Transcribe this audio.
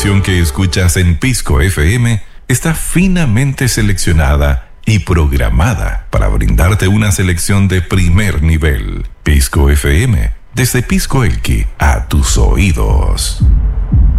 programación que escuchas en Pisco FM está finamente seleccionada y programada para brindarte una selección de primer nivel. Pisco FM, desde Pisco Elqui a tus oídos.